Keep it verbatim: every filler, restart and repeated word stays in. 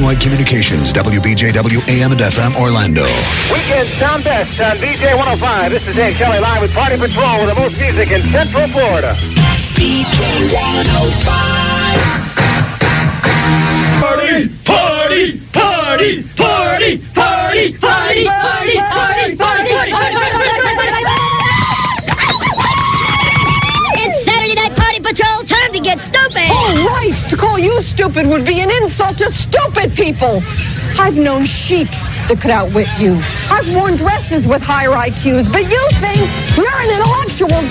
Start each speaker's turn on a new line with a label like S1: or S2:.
S1: Nationwide Communications, W B J W A M and F M, Orlando.
S2: Weekend Sound Best on B J one oh five. This is Dave Kelly live with Party Patrol with the most music in Central Florida.
S3: B J one oh five.
S4: Party, party, party, party, party, party, party, party, party,
S5: It's Saturday Night Party Patrol. Time to get stupid.
S6: Oh, right. To call you stupid would be an insult to stupid people. I've known sheep that could outwit you. I've worn dresses with higher I Qs, but you think you're an intellectual